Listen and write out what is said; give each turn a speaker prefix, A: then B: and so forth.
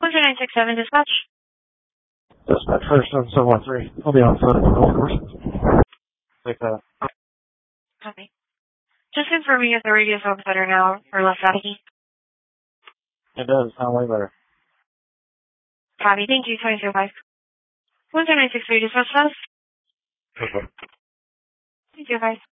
A: 1967 dispatch.
B: Dispatch first 7713. I'll be on foot at the golf course. Take that.
A: Copy. Just confirming if the radio sounds better now or less staticky.
B: It does sound way better.
A: Copy. Thank you. 225. 1963 dispatch us.
B: Okay.
A: 225.